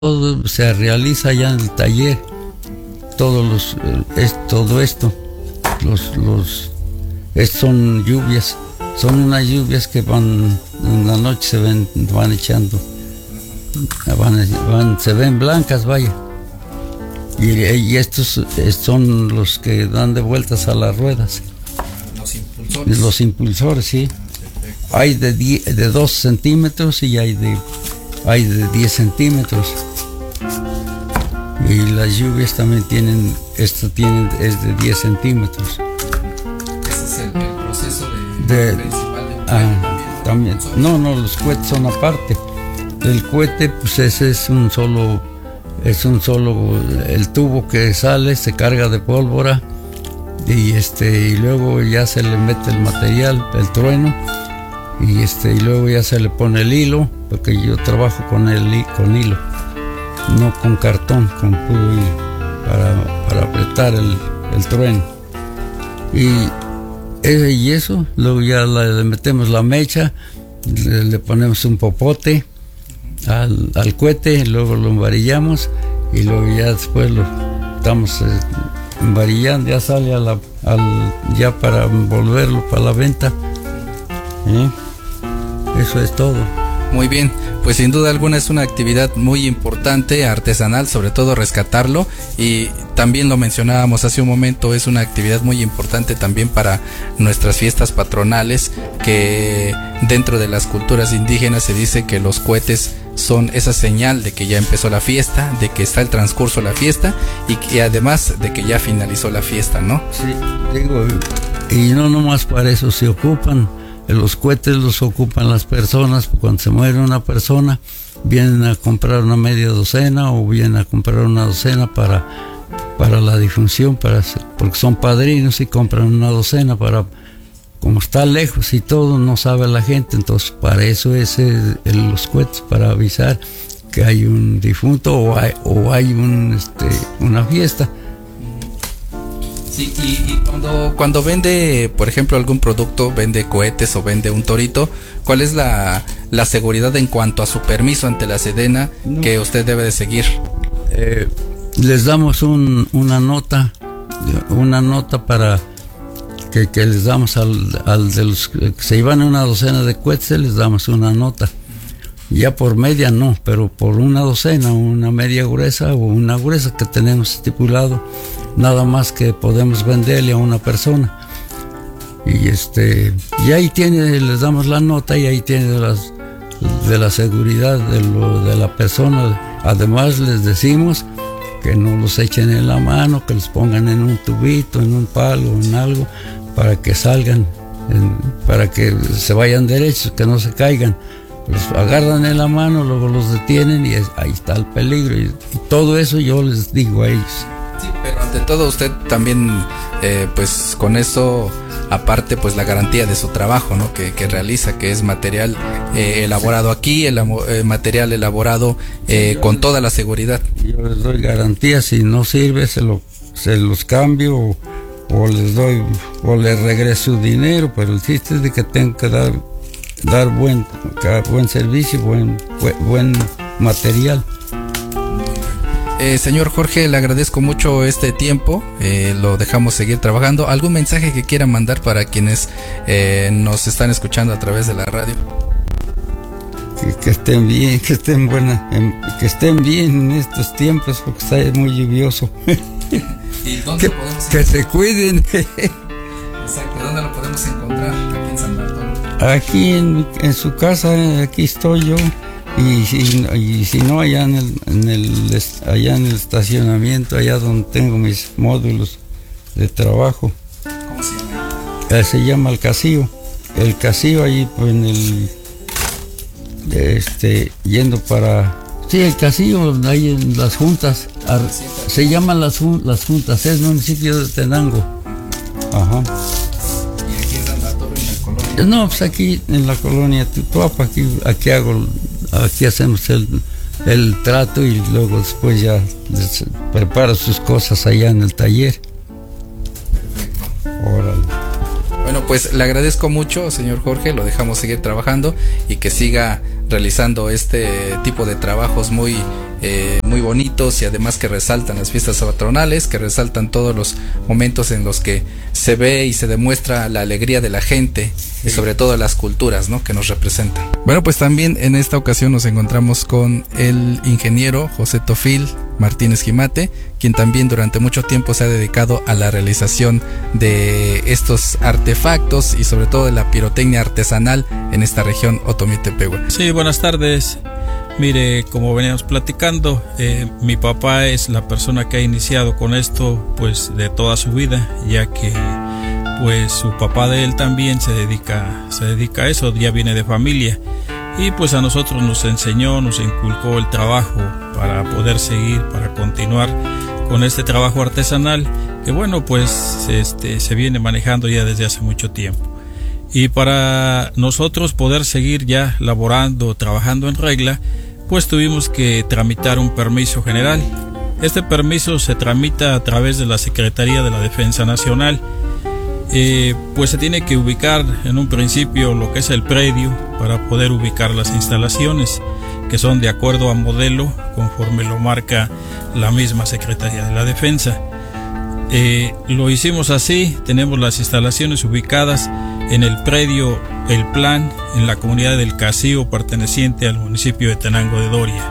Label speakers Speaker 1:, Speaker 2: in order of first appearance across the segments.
Speaker 1: todo se realiza allá en el taller. Todo esto, son lluvias, son unas lluvias que van en la noche, van echando, se ven blancas, vaya. Y estos son los que dan de vueltas a las ruedas. Los impulsores, sí. Hay de 2 centímetros y hay de 10 centímetros. Y las lluvias también es de 10 centímetros.
Speaker 2: Ese es el proceso principal
Speaker 1: también. No, los cohetes son aparte. El cohete, pues ese es un solo, el tubo que sale, se carga de pólvora y luego ya se le mete el material, el trueno, y luego ya se le pone el hilo, porque yo trabajo con hilo. No con cartón, con puro hilo, para apretar el trueno. Y eso, luego ya le metemos la mecha, le ponemos un popote al cohete, luego lo emvarillamos y luego ya después lo estamos emvarillando, ya sale ya para envolverlo para la venta. Eso es todo.
Speaker 2: Muy bien, pues sin duda alguna es una actividad muy importante, artesanal, sobre todo rescatarlo, y también lo mencionábamos hace un momento, es una actividad muy importante también para nuestras fiestas patronales, que dentro de las culturas indígenas se dice que los cohetes son esa señal de que ya empezó la fiesta, de que está el transcurso de la fiesta y además de que ya finalizó la fiesta, ¿no?
Speaker 1: Sí, digo, y no nomás para eso se ocupan. Los cohetes los ocupan las personas. Cuando se muere una persona, vienen a comprar una media docena o vienen a comprar una docena para la difunción, porque son padrinos y compran una docena como está lejos y todo, no sabe la gente. Entonces para eso es los cohetes, para avisar que hay un difunto o hay una fiesta.
Speaker 2: Sí, y cuando vende, por ejemplo, algún producto, vende cohetes o vende un torito, ¿cuál es la seguridad en cuanto a su permiso ante la Sedena que usted debe de seguir?
Speaker 1: Les damos una nota para que les damos al de los que se llevan una docena de cohetes, les damos una nota. Ya por media no, pero por una docena, una media gruesa o una gruesa que tenemos estipulado, nada más que podemos venderle a una persona. Y ahí les damos la nota y ahí tiene de la seguridad de la persona. Además les decimos que no los echen en la mano, que los pongan en un tubito, en un palo, en algo, para que salgan, para que se vayan derechos, que no se caigan. Los agarran en la mano, luego los detienen y ahí está el peligro. Y todo eso yo les digo a ellos.
Speaker 2: Sí, pero ante todo usted también, pues con eso, aparte, pues la garantía de su trabajo, ¿no? Que realiza, que es material elaborado aquí, material elaborado con toda la seguridad.
Speaker 1: Yo les doy garantía, si no sirve se los cambio o les doy o les regreso su dinero, pero el chiste es de que tengo que dar buen servicio, buen material.
Speaker 2: Señor Jorge, le agradezco mucho este tiempo, lo dejamos seguir trabajando. ¿Algún mensaje que quiera mandar para quienes nos están escuchando a través de la radio?
Speaker 1: Que estén bien, que estén bien en estos tiempos, porque está muy lluvioso.
Speaker 2: ¿Y dónde podemos
Speaker 1: que se cuiden.
Speaker 2: Exacto, ¿dónde lo podemos encontrar aquí en San Bartolo?
Speaker 1: Aquí en su casa, aquí estoy yo. Y si no, allá en el estacionamiento, allá donde tengo mis módulos de trabajo.
Speaker 2: ¿Cómo se llama?
Speaker 1: Se llama el Casillo. El Casillo, allí pues yendo para... Sí, el Casillo, ahí en las juntas. Se llaman las juntas, es municipio de Tenango. Ajá.
Speaker 2: ¿Y aquí en San Bartolo, en la colonia?
Speaker 1: No, pues aquí en la colonia Tutuapa, aquí hacemos el trato y luego después ya prepara sus cosas allá en el taller.
Speaker 2: Perfecto. Órale. Bueno, pues le agradezco mucho, señor Jorge, lo dejamos seguir trabajando y que siga realizando este tipo de trabajos muy bonitos, y además que resaltan las fiestas patronales, que resaltan todos los momentos en los que se ve y se demuestra la alegría de la gente, y sobre todo las culturas, ¿no?, que nos representan. Bueno, pues también en esta ocasión nos encontramos con el ingeniero José Tofil Martínez Gimate, quien también durante mucho tiempo se ha dedicado a la realización de estos artefactos y sobre todo de la pirotecnia artesanal en esta región Otomí-Tepehua.
Speaker 3: Sí, buenas tardes. Mire, como veníamos platicando, mi papá es la persona que ha iniciado con esto pues de toda su vida, ya que pues su papá de él también se dedica a eso, ya viene de familia, y pues a nosotros nos enseñó, nos inculcó el trabajo para poder seguir, para continuar con este trabajo artesanal que bueno pues se viene manejando ya desde hace mucho tiempo. Y para nosotros poder seguir ya laborando, trabajando en regla, pues tuvimos que tramitar un permiso general. Este permiso se tramita a través de la Secretaría de la Defensa Nacional. Pues se tiene que ubicar en un principio lo que es el predio para poder ubicar las instalaciones, que son de acuerdo a modelo, conforme lo marca la misma Secretaría de la Defensa. Lo hicimos así, tenemos las instalaciones ubicadas en el predio El Plan, en la comunidad del Cacío, perteneciente al municipio de Tenango de Doria.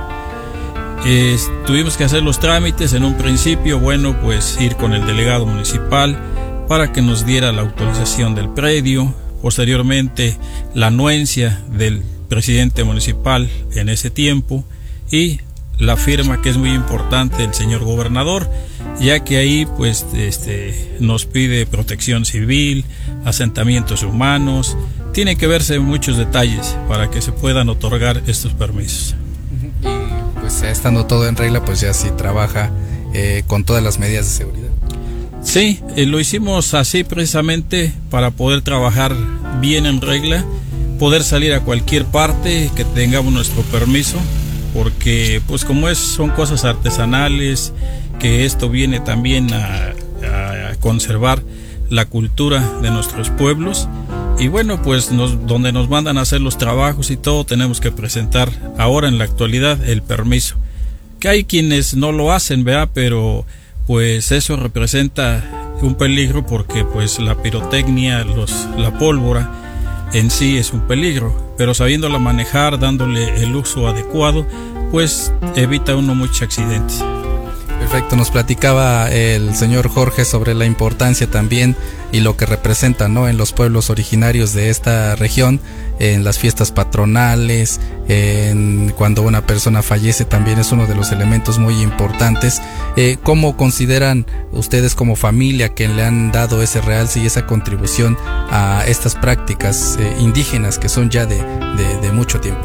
Speaker 3: Tuvimos que hacer los trámites en un principio, bueno, pues ir con el delegado municipal para que nos diera la autorización del predio, posteriormente la anuencia del presidente municipal en ese tiempo y la firma, que es muy importante, del señor gobernador, ya que ahí pues nos pide protección civil, asentamientos humanos, tiene que verse muchos detalles para que se puedan otorgar estos permisos.
Speaker 2: Y pues estando todo en regla, pues ya sí trabaja con todas las medidas de seguridad.
Speaker 3: Sí, lo hicimos así precisamente para poder trabajar bien en regla, poder salir a cualquier parte que tengamos nuestro permiso, porque pues como son cosas artesanales, que esto viene también a conservar la cultura de nuestros pueblos, y bueno pues donde nos mandan a hacer los trabajos y todo, tenemos que presentar ahora en la actualidad el permiso, que hay quienes no lo hacen, ¿verdad? Pero pues eso representa un peligro, porque pues la pirotecnia, la pólvora en sí es un peligro, pero sabiéndola manejar, dándole el uso adecuado, pues evita uno muchos accidentes.
Speaker 2: Perfecto, nos platicaba el señor Jorge sobre la importancia también y lo que representa, ¿no?, en los pueblos originarios de esta región, en las fiestas patronales, cuando una persona fallece, también es uno de los elementos muy importantes. ¿Cómo consideran ustedes como familia que le han dado ese realce y esa contribución a estas prácticas indígenas que son ya de mucho tiempo?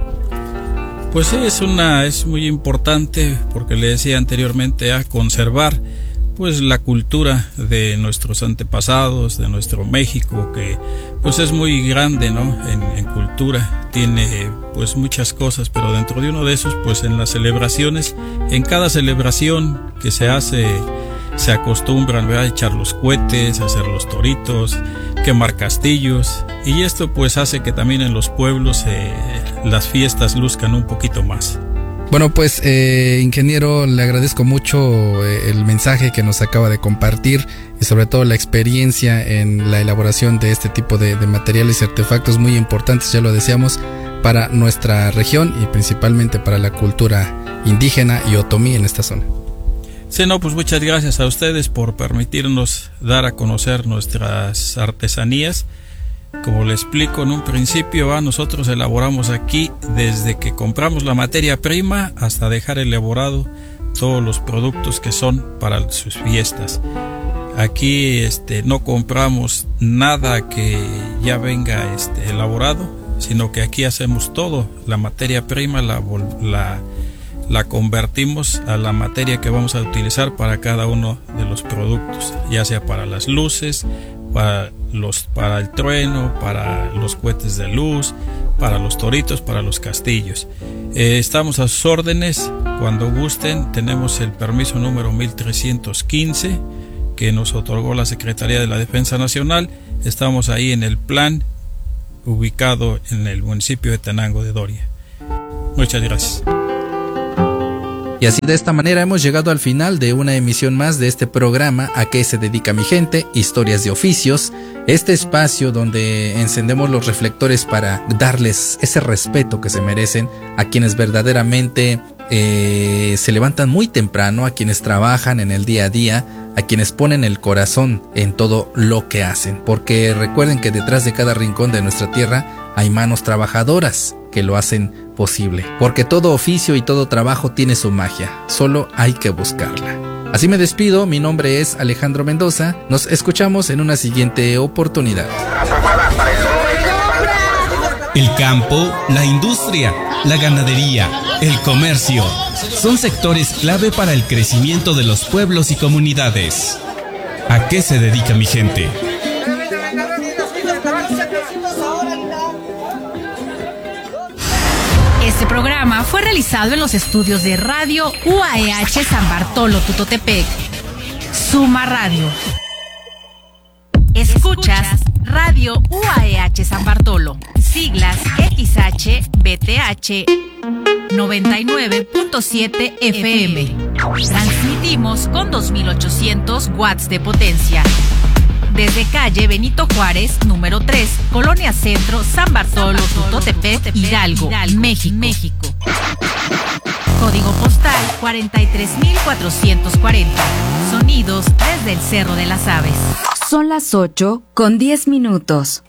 Speaker 3: Pues sí, es muy importante, porque le decía anteriormente, a conservar pues la cultura de nuestros antepasados, de nuestro México, que pues es muy grande, ¿no?, en cultura, tiene pues muchas cosas, pero dentro de uno de esos, pues en las celebraciones, en cada celebración que se hace, se acostumbran, ¿verdad?, a echar los cohetes, a hacer los toritos, quemar castillos, y esto pues hace que también en los pueblos las fiestas luzcan un poquito más.
Speaker 2: Bueno, pues ingeniero, le agradezco mucho el mensaje que nos acaba de compartir y sobre todo la experiencia en la elaboración de este tipo de materiales y artefactos muy importantes, ya lo decíamos, para nuestra región y principalmente para la cultura indígena y otomí en esta zona.
Speaker 3: Sí, no, pues muchas gracias a ustedes por permitirnos dar a conocer nuestras artesanías. Como le explico en un principio, nosotros elaboramos aquí desde que compramos la materia prima hasta dejar elaborado todos los productos que son para sus fiestas. Aquí no compramos nada que ya venga elaborado, sino que aquí hacemos todo. La materia prima la convertimos a la materia que vamos a utilizar para cada uno de los productos, ya sea para las luces, para el trueno, para los cohetes de luz, para los toritos, para los castillos. Estamos a sus órdenes, cuando gusten. Tenemos el permiso número 1315 que nos otorgó la Secretaría de la Defensa Nacional. Estamos ahí en el Plan, ubicado en el municipio de Tenango de Doria. Muchas gracias.
Speaker 2: Y así de esta manera hemos llegado al final de una emisión más de este programa ¿A qué se dedica mi gente? Historias de oficios. Este espacio donde encendemos los reflectores para darles ese respeto que se merecen a quienes verdaderamente se levantan muy temprano, a quienes trabajan en el día a día, a quienes ponen el corazón en todo lo que hacen. Porque recuerden que detrás de cada rincón de nuestra tierra hay manos trabajadoras que lo hacen posible. Porque todo oficio y todo trabajo tiene su magia, solo hay que buscarla. Así me despido, mi nombre es Alejandro Mendoza, nos escuchamos en una siguiente oportunidad.
Speaker 4: El campo, la industria, la ganadería, el comercio, son sectores clave para el crecimiento de los pueblos y comunidades. ¿A qué se dedica mi gente?
Speaker 5: Este programa fue realizado en los estudios de Radio UAEH San Bartolo Tutotepec. Suma Radio. Escuchas Radio UAEH San Bartolo, siglas XHBTH 99.7 FM. Transmitimos con 2800 watts de potencia. Desde calle Benito Juárez, número 3, Colonia Centro, San Bartolo, Tutotepec, Hidalgo, México. Código postal 43440. Sonidos desde el Cerro de las Aves.
Speaker 6: Son las 8:10.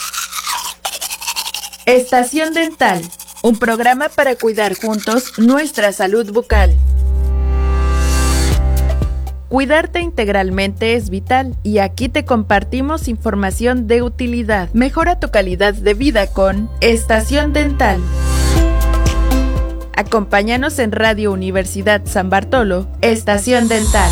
Speaker 7: Estación Dental, un programa para cuidar juntos nuestra salud bucal. Cuidarte integralmente es vital y aquí te compartimos información de utilidad. Mejora tu calidad de vida con Estación Dental. Acompáñanos en Radio Universidad San Bartolo, Estación Dental.